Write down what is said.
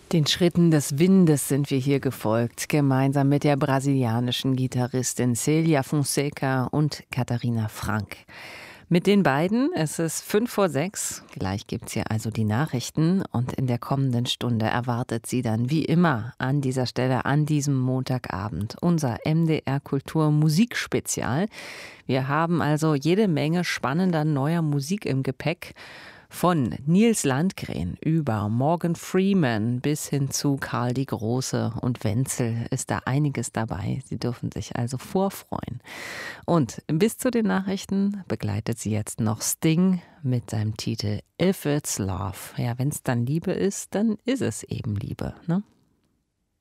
Den Schritten des Windes sind wir hier gefolgt, gemeinsam mit der brasilianischen Gitarristin Célia Fonseca und Katharina Frank. Mit den beiden ist es 5 vor 6. Gleich gibt's hier also die Nachrichten und in der kommenden Stunde erwartet sie dann wie immer an dieser Stelle an diesem Montagabend unser MDR Kultur Musikspezial. Wir haben also jede Menge spannender neuer Musik im Gepäck. Von Nils Landgren über Morgan Freeman bis hin zu Karl die Große und Wenzel ist da einiges dabei. Sie dürfen sich also vorfreuen. Und bis zu den Nachrichten begleitet sie jetzt noch Sting mit seinem Titel If It's Love. Ja, wenn es dann Liebe ist, dann ist es eben Liebe, ne?